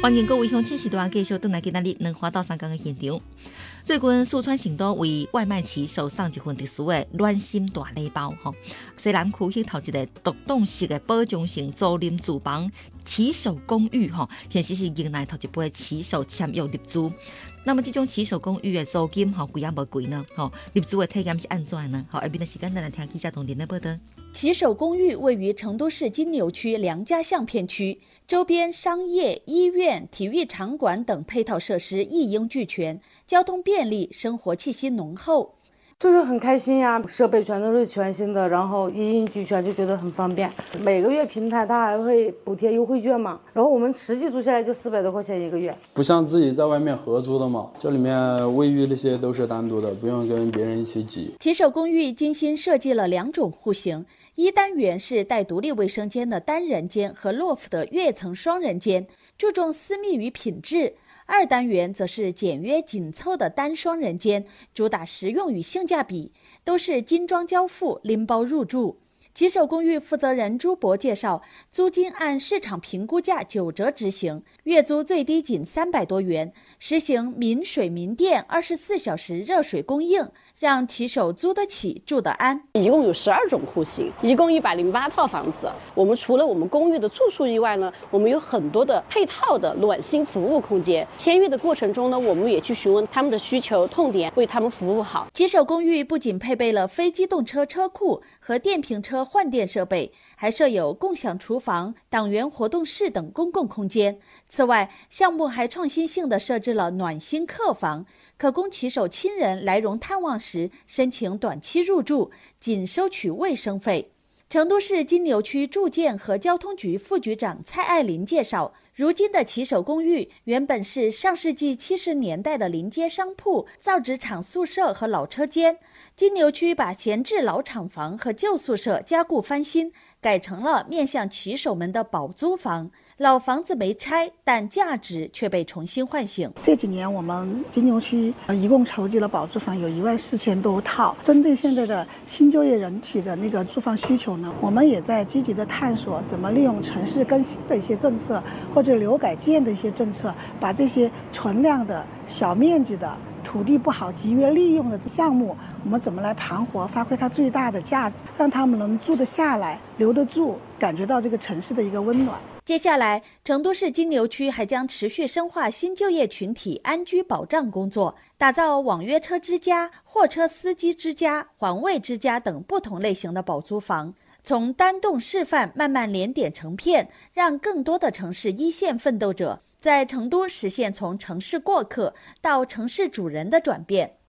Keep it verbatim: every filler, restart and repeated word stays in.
欢迎各位乡亲时段继续回来今日两花到三江的现场。最近四川成都为外卖骑手送一份特殊的暖心大礼包，吼！西南区迄头一个独栋式的保障性租赁住房骑手公寓，吼，现时是迎来头一批骑手签约入住。那么这种骑手公寓的租金，吼，贵也无贵呢，吼，入住的体验是安怎呢？好，下面的时间咱来听记者同林的报道。 骑手公寓位于成都市金牛区梁家巷片区，周边商业、医院、体育场馆等配套设施一应俱全，交通便利，生活气息浓厚。 就是很开心呀，设备全都是全新的，然后一应俱全，就觉得很方便。每个月平台它还会补贴优惠券嘛，然后我们实际租下来就四百多块钱一个月。 不像自己在外面合租的嘛，这里面卫浴那些都是单独的，不用跟别人一起挤。 骑手公寓精心设计了两种户型，一单元是带独立卫生间的单人间和 loft 的跃层双人间，注重私密与品质。二单元则是简约紧凑的单双人间，主打实用与性价比，都是精装交付，拎包入住。骑手公寓负责人朱博介绍，租金按市场评估价九折执行，月租最低仅三百多元，实行民水民电二十四小时热水供应，让骑手租得起住得安。 一共有十二种户型，一共一百零八套房子。我们除了我们公寓的住宿以外呢，我们有很多的配套的暖心服务空间。签约的过程中呢，我们也去询问他们的需求痛点，为他们服务好。 骑手公寓不仅配备了非机动车车库和电瓶车换电设备，还设有共享厨房、党员活动室等公共空间。此外，项目还创新性地设置了暖心客房，可供骑手亲人来蓉探望时申请短期入住，仅收取卫生费。成都市金牛区住建和交通局副局长蔡爱林介绍，如今的骑手公寓原本是上世纪七十年代的临街商铺、造纸厂宿舍和老车间，金牛区把闲置老厂房和旧宿舍加固翻新，改成了面向骑手们的保租房。老房子没拆，但价值却被重新唤醒。 这几年我们金牛区一共筹集了保租房有一万四千多套，针对现在的新就业人群的那个住房需求呢，我们也在积极的探索怎么利用城市更新的一些政策或者楼改建的一些政策，把这些存量的小面积的土地不好集约利用的项目，我们怎么来盘活，发挥它最大的价值，让他们能住得下来、留得住，感觉到这个城市的一个温暖。 接下来，成都市金牛区还将持续深化新就业群体安居保障工作，打造网约车之家、货车司机之家、环卫之家等不同类型的保租房，从单栋示范慢慢连点成片，让更多的城市一线奋斗者在成都实现从城市过客到城市主人的转变。